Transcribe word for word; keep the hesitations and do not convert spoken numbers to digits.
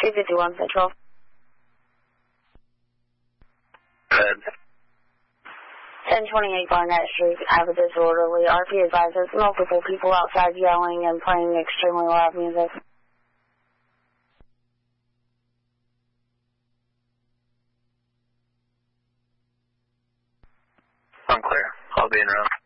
two fifty-one Central. Good. ten twenty-eight Barnett Street, have a disorderly. R P advises multiple people outside yelling and playing extremely loud music. I'm clear. I'll be in route.